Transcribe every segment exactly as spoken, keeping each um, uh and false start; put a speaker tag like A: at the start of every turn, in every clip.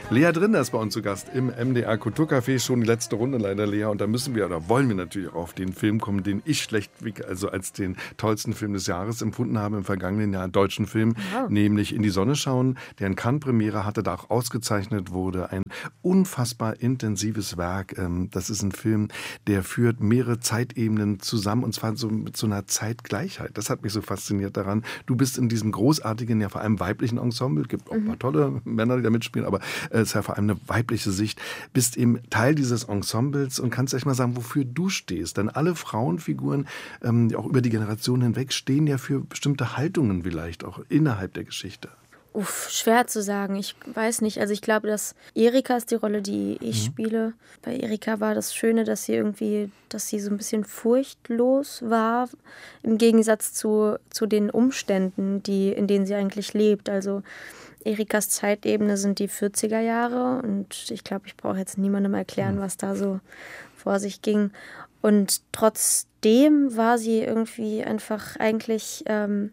A: Lea Drinder ist bei uns zu Gast im M D R Kulturcafé. Schon die letzte Runde leider, Lea. Und da müssen wir, oder wollen wir natürlich auch auf den Film kommen, den ich schlechtweg, also als den tollsten Film des Jahres empfunden habe im vergangenen Jahr, einen deutschen Film, wow. nämlich In die Sonne schauen, der in Cannes Premiere hatte, da auch ausgezeichnet wurde. Ein unfassbar intensives Werk. Das ist ein Film, der führt mehrere Zeitebenen zusammen, und zwar so mit so einer Zeitgleichheit. Das hat mich so fasziniert daran. Du bist in diesem großartigen, ja vor allem weiblichen Ensemble, es gibt auch ein paar tolle Männer, die da mitspielen, aber es ist ja vor allem eine weibliche Sicht, bist eben Teil dieses Ensembles und kannst echt mal sagen, wofür du stehst. Denn alle Frauenfiguren, ähm, auch über die Generationen hinweg, stehen ja für bestimmte Haltungen vielleicht auch innerhalb der Geschichte.
B: Uff, schwer zu sagen. Ich weiß nicht. Also ich glaube, dass Erika ist die Rolle, die ich mhm. spiele. Bei Erika war das Schöne, dass sie irgendwie, dass sie so ein bisschen furchtlos war, im Gegensatz zu, zu den Umständen, die, in denen sie eigentlich lebt. Also Erikas Zeitebene sind die vierziger Jahre und ich glaube, ich brauche jetzt niemandem erklären, was da so vor sich ging. Und trotzdem war sie irgendwie einfach eigentlich ähm,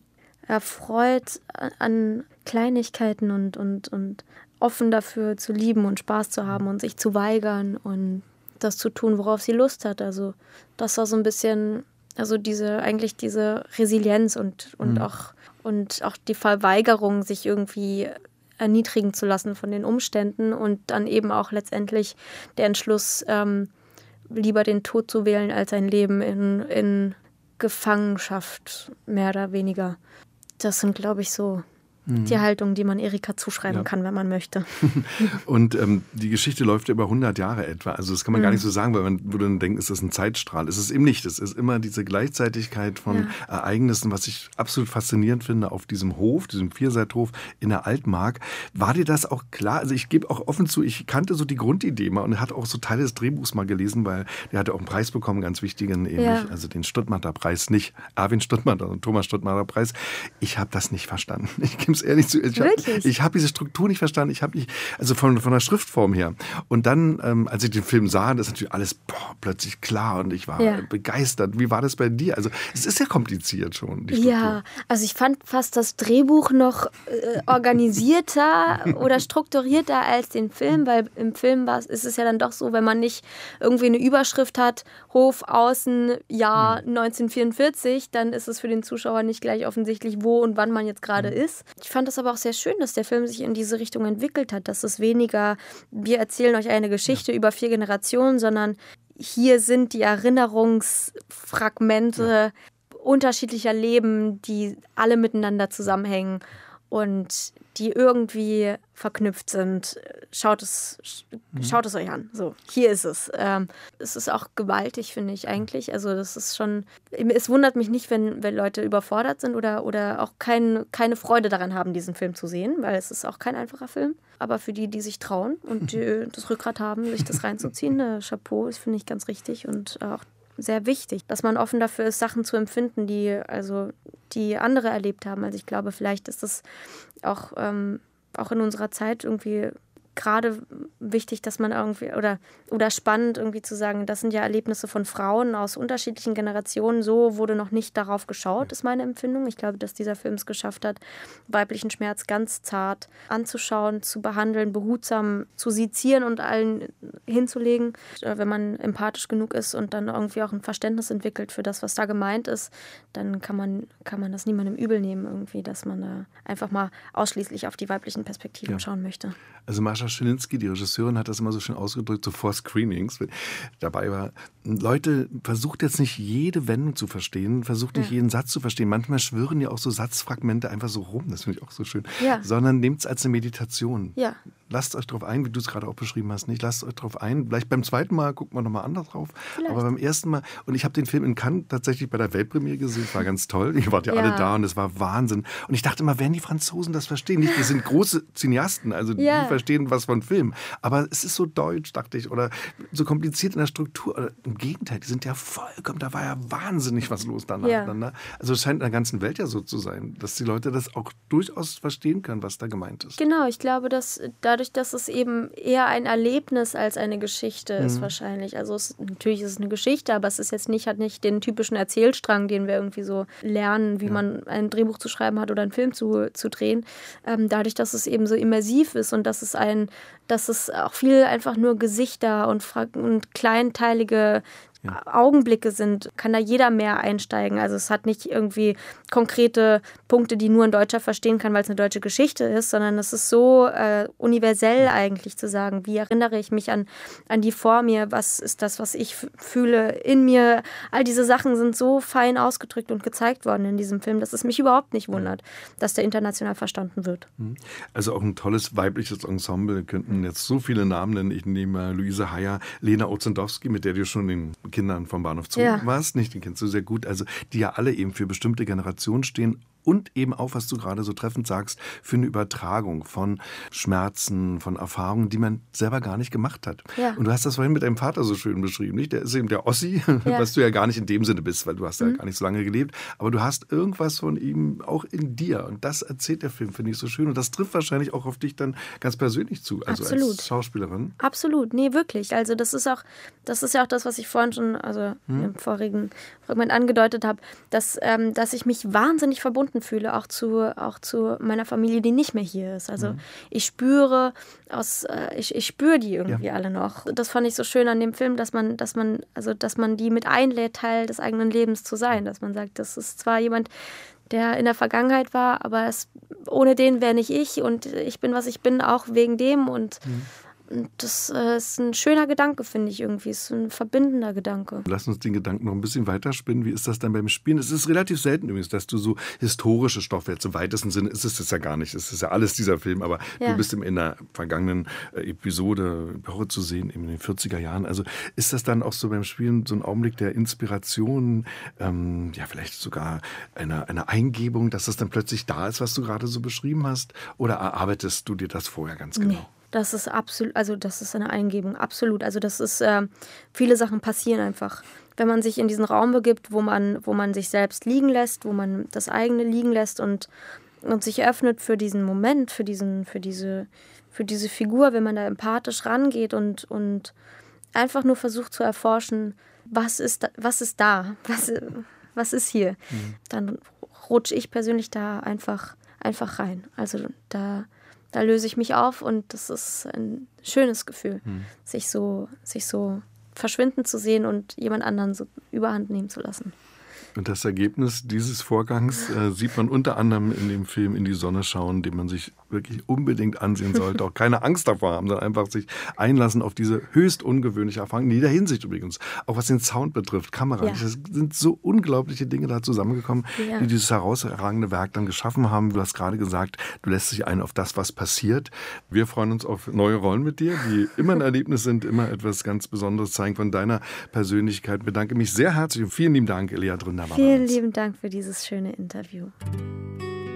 B: erfreut an Kleinigkeiten und, und, und offen dafür zu lieben und Spaß zu haben und sich zu weigern und das zu tun, worauf sie Lust hat. Also das war so ein bisschen, also diese, eigentlich diese Resilienz und, und, mhm. auch, und auch die Verweigerung, sich irgendwie erniedrigen zu lassen von den Umständen und dann eben auch letztendlich der Entschluss, ähm, lieber den Tod zu wählen als ein Leben in, in Gefangenschaft, mehr oder weniger. Das sind, glaube ich, so die Haltung, die man Erika zuschreiben ja. kann, wenn man möchte.
A: Und ähm, die Geschichte läuft ja über hundert Jahre etwa. Also das kann man mhm. gar nicht so sagen, weil man würde dann denken, ist das ein Zeitstrahl. Es ist eben nicht. Es ist immer diese Gleichzeitigkeit von ja. Ereignissen, was ich absolut faszinierend finde auf diesem Hof, diesem Vierseithof in der Altmark. War dir das auch klar? Also ich gebe auch offen zu, ich kannte so die Grundidee mal und hatte auch so Teile des Drehbuchs mal gelesen, weil der hatte auch einen Preis bekommen, ganz wichtigen, ähnlich, ja. also den Stuttmatter-Preis, nicht Erwin Stuttmatter, sondern Thomas Stuttmatter-Preis. Ich habe das nicht verstanden. Ich gebe es ehrlich zu. Ich habe hab diese Struktur nicht verstanden. Ich habe nicht, also von, von der Schriftform her. Und dann, ähm, als ich den Film sah, das ist natürlich alles boah, plötzlich klar und ich war ja. begeistert. Wie war das bei dir? Also es ist ja kompliziert schon, die Struktur.
B: Ja, also ich fand fast das Drehbuch noch äh, organisierter oder strukturierter als den Film, weil im Film war, ist es ja dann doch so, wenn man nicht irgendwie eine Überschrift hat, Hof, Außen, Jahr hm. neunzehnhundertvierundvierzig, dann ist es für den Zuschauer nicht gleich offensichtlich, wo und wann man jetzt gerade hm. ist. Ich fand das aber auch sehr schön, dass der Film sich in diese Richtung entwickelt hat, dass es weniger, wir erzählen euch eine Geschichte ja. über vier Generationen, sondern hier sind die Erinnerungsfragmente ja. unterschiedlicher Leben, die alle miteinander zusammenhängen und die irgendwie verknüpft sind. Schaut es, mhm. schaut es euch an. So, hier ist es. Ähm, es ist auch gewaltig, finde ich eigentlich. Also das ist schon, es wundert mich nicht, wenn, wenn Leute überfordert sind oder, oder auch kein, keine Freude daran haben, diesen Film zu sehen, weil es ist auch kein einfacher Film. Aber für die, die sich trauen und die das Rückgrat haben, sich das reinzuziehen, äh, Chapeau, das finde ich ganz richtig und auch sehr wichtig, dass man offen dafür ist, Sachen zu empfinden, die also die andere erlebt haben. Also ich glaube, vielleicht ist das auch, ähm, auch in unserer Zeit irgendwie gerade wichtig, dass man irgendwie, oder, oder spannend irgendwie zu sagen, das sind ja Erlebnisse von Frauen aus unterschiedlichen Generationen, so wurde noch nicht darauf geschaut, ist meine Empfindung. Ich glaube, dass dieser Film es geschafft hat, weiblichen Schmerz ganz zart anzuschauen, zu behandeln, behutsam zu sezieren und allen hinzulegen. Wenn man empathisch genug ist und dann irgendwie auch ein Verständnis entwickelt für das, was da gemeint ist, dann kann man, kann man das niemandem übel nehmen, irgendwie, dass man da einfach mal ausschließlich auf die weiblichen Perspektiven ja. schauen möchte.
A: Also Mascha Schilinski, die Regisseurin, hat das immer so schön ausgedrückt, so vor Screenings dabei war. Leute, versucht jetzt nicht jede Wendung zu verstehen, versucht nicht ja. jeden Satz zu verstehen. Manchmal schwirren ja auch so Satzfragmente einfach so rum, das finde ich auch so schön. Ja. Sondern nehmt es als eine Meditation. Ja. Lasst euch drauf ein, wie du es gerade auch beschrieben hast, nicht? Lasst euch drauf ein. Vielleicht beim zweiten Mal guckt man nochmal anders drauf. Vielleicht. Aber beim ersten Mal, und ich habe den Film in Cannes tatsächlich bei der Weltpremiere gesehen, es war ganz toll. Ihr wart ja, ja alle da und es war Wahnsinn. Und ich dachte immer, werden die Franzosen das verstehen? Nicht, die sind große Cineasten, also ja. die verstehen was von Film. Aber es ist so deutsch, dachte ich, oder so kompliziert in der Struktur. Oder im Gegenteil, die sind ja vollkommen, da war ja wahnsinnig was los danach. Ja. Also es scheint in der ganzen Welt ja so zu sein, dass die Leute das auch durchaus verstehen können, was da gemeint ist.
B: Genau, ich glaube, dass dadurch dadurch, dass es eben eher ein Erlebnis als eine Geschichte ist,
A: Mhm.
B: wahrscheinlich. Also es, natürlich ist es eine Geschichte, aber es ist jetzt nicht, hat nicht den typischen Erzählstrang, den wir irgendwie so lernen, wie
A: Ja.
B: man ein Drehbuch zu schreiben hat oder einen Film zu, zu drehen. Ähm, dadurch, dass es eben so immersiv ist und dass es ein, dass es auch viel einfach nur Gesichter und, Fra- und kleinteilige
A: Ja.
B: Augenblicke sind, kann da jeder mehr einsteigen. Also es hat nicht irgendwie konkrete Punkte, die nur ein Deutscher verstehen kann, weil es eine deutsche Geschichte ist, sondern es ist so äh, universell eigentlich zu sagen, wie erinnere ich mich an, an die vor mir, was ist das, was ich f- fühle in mir. All diese Sachen sind so fein ausgedrückt und gezeigt worden in diesem Film, dass es mich überhaupt nicht wundert, dass der international verstanden wird.
A: Also auch ein tolles weibliches Ensemble. Wir könnten jetzt so viele Namen nennen. Ich nehme Luise Heyer, Lena Ozendowski, mit der du schon den Kindern vom Bahnhof Zoo
B: Ja.
A: warst. Nicht, den kennst du sehr gut. Also die ja alle eben für bestimmte Generationen stehen. Und eben auch, was du gerade so treffend sagst, für eine Übertragung von Schmerzen, von Erfahrungen, die man selber gar nicht gemacht hat.
B: Ja.
A: Und du hast das vorhin mit deinem Vater so schön beschrieben, nicht? Der ist eben der Ossi,
B: Ja.
A: was du ja gar nicht in dem Sinne bist, weil du hast ja
B: Mhm.
A: gar nicht so lange gelebt. Aber du hast irgendwas von ihm auch in dir. Und das erzählt der Film, finde ich so schön. Und das trifft wahrscheinlich auch auf dich dann ganz persönlich zu, also
B: Absolut.
A: als Schauspielerin.
B: Absolut, nee, wirklich. Also das ist auch, das ist ja auch das, was ich vorhin schon, also im vorigen Fragment angedeutet habe, dass, ähm, dass ich mich wahnsinnig verbunden fühle, auch zu, auch zu meiner Familie, die nicht mehr hier ist. Also ich spüre aus, äh, ich, ich spüre die irgendwie alle noch. Das fand ich so schön an dem Film, dass man, dass man, also dass man die mit einlädt, Teil des eigenen Lebens zu sein. Dass man sagt, das ist zwar jemand, der in der Vergangenheit war, aber es, ohne den wäre nicht ich und ich bin, was ich bin, auch wegen dem und Und das äh, ist ein schöner Gedanke, finde ich irgendwie. Es ist ein verbindender Gedanke.
A: Lass uns den Gedanken noch ein bisschen weiterspinnen. Wie ist das dann beim Spielen? Es ist relativ selten übrigens, dass du so historische Stoffe, jetzt im weitesten Sinne ist es das ja gar nicht. Es ist ja alles dieser Film, aber
B: Ja.
A: du bist in der vergangenen äh, Episode Woche zu sehen, eben in den vierziger Jahren. Also ist das dann auch so beim Spielen so ein Augenblick der Inspiration, ähm, ja vielleicht sogar eine, eine Eingebung, dass das dann plötzlich da ist, was du gerade so beschrieben hast? Oder erarbeitest du dir das vorher ganz genau?
B: Nee, das ist absolut, also das ist eine Eingebung, absolut. Also das ist, äh, viele Sachen passieren einfach. Wenn man sich in diesen Raum begibt, wo man, wo man sich selbst liegen lässt, wo man das eigene liegen lässt und, und sich öffnet für diesen Moment, für diesen, für diese, für diese Figur, wenn man da empathisch rangeht und, und einfach nur versucht zu erforschen, was ist da, was ist da, was, was ist hier, mhm. dann rutsche ich persönlich da einfach, einfach rein. Also da Da löse ich mich auf und das ist ein schönes Gefühl, hm. sich so, sich so verschwinden zu sehen und jemand anderen so überhand nehmen zu lassen.
A: Und das Ergebnis dieses Vorgangs äh, sieht man unter anderem in dem Film In die Sonne schauen, den man sich wirklich unbedingt ansehen sollte. Auch keine Angst davor haben, sondern einfach sich einlassen auf diese höchst ungewöhnliche Erfahrung. In jeder Hinsicht übrigens. Auch was den Sound betrifft, Kamera.
B: Ja.
A: Es sind so unglaubliche Dinge da zusammengekommen,
B: Ja.
A: die dieses herausragende Werk dann geschaffen haben. Du hast gerade gesagt, du lässt dich ein auf das, was passiert. Wir freuen uns auf neue Rollen mit dir, die immer ein Erlebnis sind, immer etwas ganz Besonderes zeigen von deiner Persönlichkeit. Ich bedanke mich sehr herzlich und vielen lieben Dank, Elia Dründer.
B: Vielen lieben Dank für dieses schöne Interview.